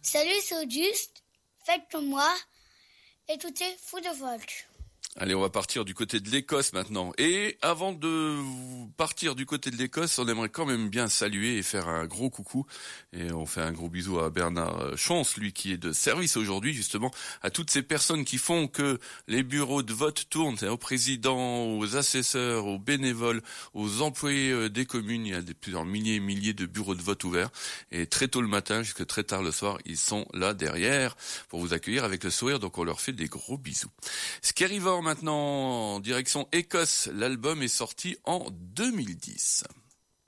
Salut, c'est Auguste, faites comme moi, écoutez Fou de Folk. Allez, on va partir du côté de l'Écosse maintenant. Et avant de partir du côté de l'Écosse, on aimerait quand même bien saluer et faire un gros coucou. Et on fait un gros bisou à Bernard Chance, lui qui est de service aujourd'hui, justement, à toutes ces personnes qui font que les bureaux de vote tournent, aux présidents, aux assesseurs, aux bénévoles, aux employés des communes. Il y a plusieurs milliers et milliers de bureaux de vote ouverts. Et très tôt le matin jusqu'à très tard le soir, ils sont là derrière pour vous accueillir avec le sourire. Donc on leur fait des gros bisous. Skerryvore maintenant, en direction Écosse. L'album est sorti en 2010.